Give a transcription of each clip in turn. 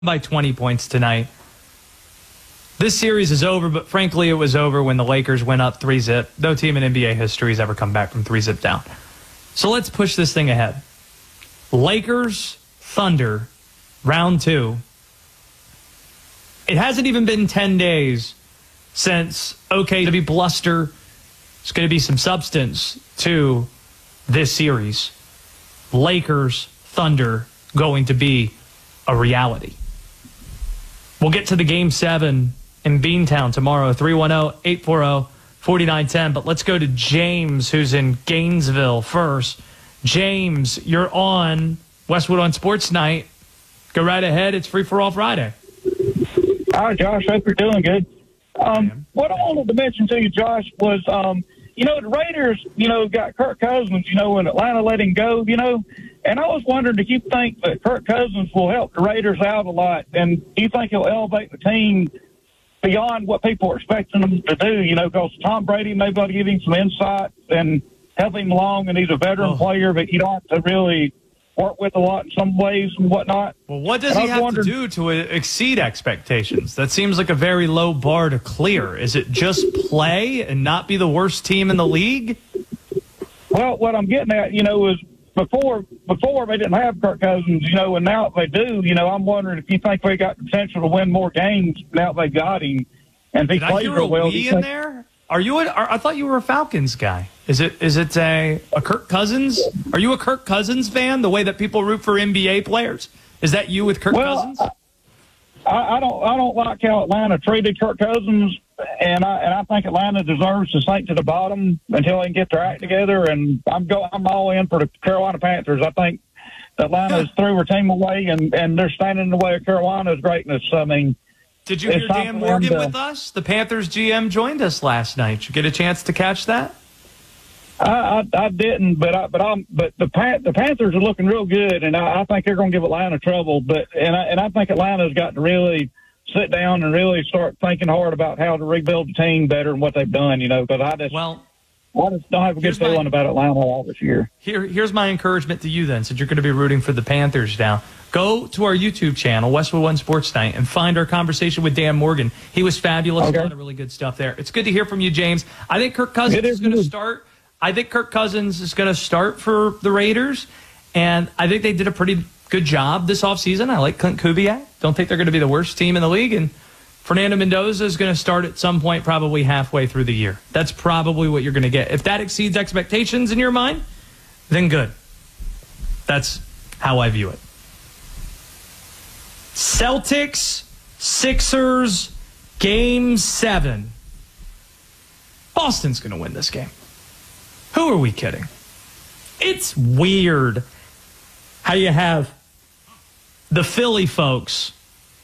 by 20 points tonight. This series is over, but frankly, it was over when the Lakers went up 3-zip. No team in NBA history has ever come back from 3-zip down. So let's push this thing ahead. Lakers, Thunder, round 2. It hasn't even been 10 days since, okay, to be bluster, it's going to be some substance to this series. Lakers, Thunder, going to be a reality. We'll get to the Game 7 in Beantown tomorrow, 310-840-4910. But let's go to James, who's in Gainesville first. James, you're on Westwood on Sports Night. Go right ahead. It's Free for All Friday. Hi, Josh. Hope you're doing good. What I wanted to mention to you, Josh, was, the Raiders, got Kirk Cousins, when Atlanta let him go, and I was wondering, do you think that Kirk Cousins will help the Raiders out a lot? And do you think he'll elevate the team beyond what people are expecting them to do? Because Tom Brady may be able to give him some insight and help him along, and he's a veteran player, but you don't have to really work with a lot in some ways and whatnot. Well, what does he have to do to exceed expectations? That seems like a very low bar to clear. Is it just play and not be the worst team in the league? Well, what I'm getting at, is before they didn't have Kirk Cousins, and now they do, I'm wondering if you think they got the potential to win more games now they got him. And if he plays real well. In there? I thought you were a Falcons guy. Is it a Kirk Cousins? Are you a Kirk Cousins fan? The way that people root for NBA players, is that you with Kirk Cousins? I don't like how Atlanta treated Kirk Cousins, and I think Atlanta deserves to sink to the bottom until they can get their act together. And I'm all in for the Carolina Panthers. I think Atlanta has threw their team away, and they're standing in the way of Carolina's greatness. I mean. Did you hear Dan Morgan with us? The Panthers GM joined us last night. Did you get a chance to catch that? I didn't, but the Panthers are looking real good, and I think they're going to give Atlanta trouble. And I think Atlanta's got to really sit down and really start thinking hard about how to rebuild the team better than what they've done. Because I just don't have a good feeling about Atlanta all this year. Here's my encouragement to you then, since you're going to be rooting for the Panthers now. Go to our YouTube channel, Westwood One Sports Night, and find our conversation with Dan Morgan. He was fabulous. Okay. A lot of really good stuff there. It's good to hear from you, James. I think Kirk Cousins is going to start. I think Kirk Cousins is going to start for the Raiders, and I think they did a pretty good job this offseason. I like Clint Kubiak. Don't think they're going to be the worst team in the league, and Fernando Mendoza is going to start at some point probably halfway through the year. That's probably what you're going to get. If that exceeds expectations in your mind, then good. That's how I view it. Celtics, Sixers, Game 7. Boston's going to win this game. Who are we kidding? It's weird how you have the Philly folks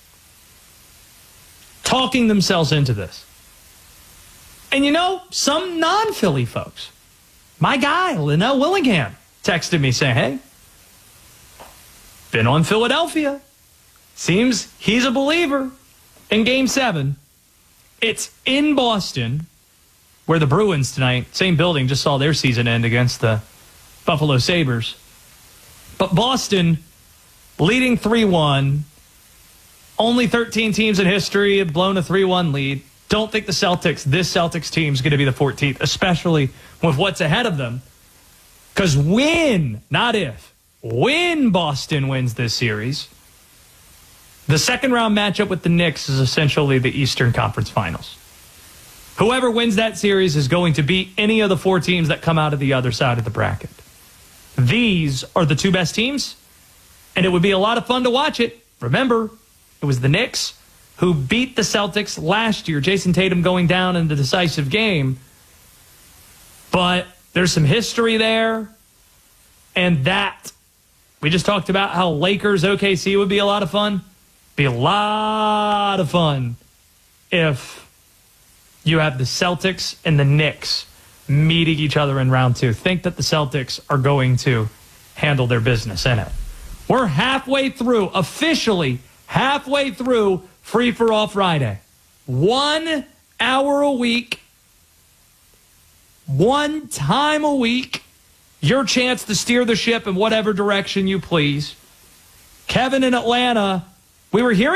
talking themselves into this. And some non-Philly folks. My guy, Linnell Willingham, texted me saying, hey, been on Philadelphia. Seems he's a believer in Game 7. It's in Boston, where the Bruins tonight, same building, just saw their season end against the Buffalo Sabres. But Boston leading 3-1. Only 13 teams in history have blown a 3-1 lead. Don't think this Celtics team is going to be the 14th, especially with what's ahead of them. Because when Boston wins this series, the second round matchup with the Knicks is essentially the Eastern Conference Finals. Whoever wins that series is going to beat any of the 4 teams that come out of the other side of the bracket. These are the 2 best teams, and it would be a lot of fun to watch it. Remember, it was the Knicks who beat the Celtics last year. Jason Tatum going down in the decisive game. But there's some history there, and that we just talked about how Lakers OKC would be a lot of fun. Be a lot of fun if you have the Celtics and the Knicks meeting each other in round 2. Think that the Celtics are going to handle their business in it. We're officially halfway through Free for All Friday. 1 hour a week, 1 time a week, your chance to steer the ship in whatever direction you please. Kevin in Atlanta We were hearing